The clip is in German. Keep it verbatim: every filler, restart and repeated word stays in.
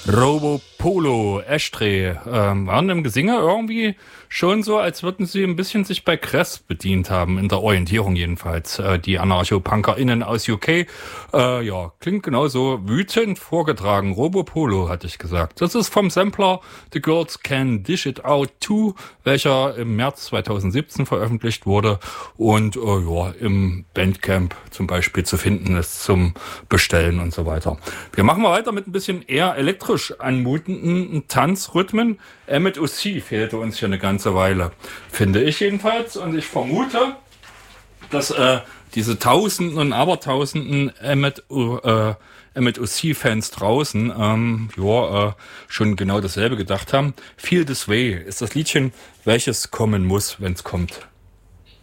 Robo Polo, Ashtray, ähm, waren im Gesinge irgendwie schon so, als würden sie ein bisschen sich bei Kress bedient haben, in der Orientierung jedenfalls. Äh, die AnarchopunkerInnen aus U K, äh, ja, klingt genauso wütend vorgetragen. Robo Polo, hatte ich gesagt. Das ist vom Sampler The Girls Can Dish It Out zwei, welcher im März zweitausendsiebzehn veröffentlicht wurde und äh, ja, im Bandcamp zum Beispiel zu finden ist zum Bestellen und so weiter. Wir machen mal weiter mit ein bisschen eher elektrisch anmutenden Tanzrhythmen. Emmett O C fehlte uns hier eine ganze Weile, finde ich jedenfalls. Und ich vermute, dass äh, diese Tausenden und Abertausenden Emmett, äh, Emmett O C-Fans draußen ähm, ja, äh, schon genau dasselbe gedacht haben. Feel This Way ist das Liedchen, welches kommen muss, wenn es kommt.